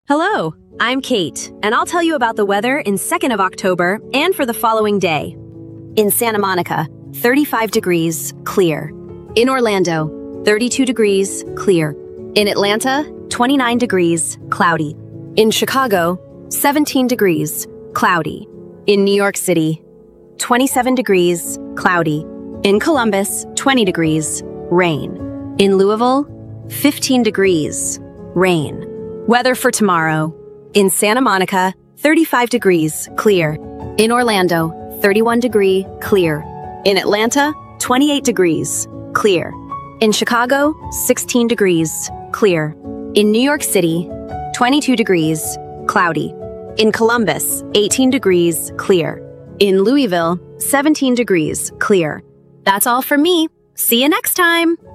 Hello, I'm Kate, and I'll tell you about the weather in 2nd of October and for the following day. In Santa Monica, 35 degrees, clear. In Orlando, 32 degrees, clear. In Atlanta, 29 degrees, cloudy. In Chicago, 17 degrees, cloudy. In New York City, 27 degrees, cloudy. In Columbus, 20 degrees, rain. In Louisville, 15 degrees, rain. Weather for tomorrow. In Santa Monica, 35 degrees, clear. In Orlando, 31 degree, clear. In Atlanta, 28 degrees, clear. In Chicago, 16 degrees, clear. In New York City, 22 degrees, cloudy. In Columbus, 18 degrees, clear. In Louisville, 17 degrees, clear. That's all from me. See you next time.